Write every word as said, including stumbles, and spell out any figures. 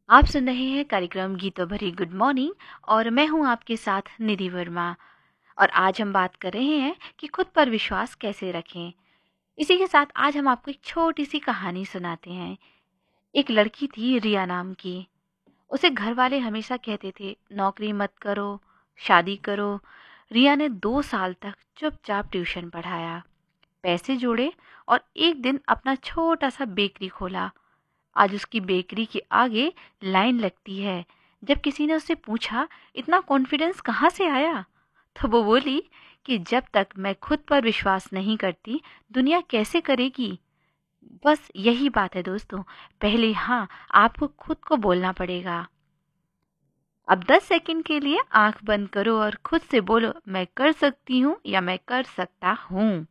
आप सुन रहे हैं कार्यक्रम गीतों भरी गुड मॉर्निंग और मैं हूं आपके साथ निधि वर्मा। और आज हम बात कर रहे हैं कि खुद पर विश्वास कैसे रखें। इसी के साथ आज हम आपको एक छोटी सी कहानी सुनाते हैं। एक लड़की थी रिया नाम की। उसे घर वाले हमेशा कहते थे नौकरी मत करो, शादी करो। रिया ने दो साल तक चुपचाप ट्यूशन पढ़ाया, पैसे जोड़े और एक दिन अपना छोटा सा बेकरी खोला। आज उसकी बेकरी के आगे लाइन लगती है। जब किसी ने उससे पूछा इतना कॉन्फिडेंस कहाँ से आया, तो वो बोली कि जब तक मैं खुद पर विश्वास नहीं करती, दुनिया कैसे करेगी। बस यही बात है दोस्तों। पहले हाँ, आपको खुद को बोलना पड़ेगा। अब दस सेकंड के लिए आंख बंद करो और खुद से बोलो, मैं कर सकती हूँ या मैं कर सकता हूँ।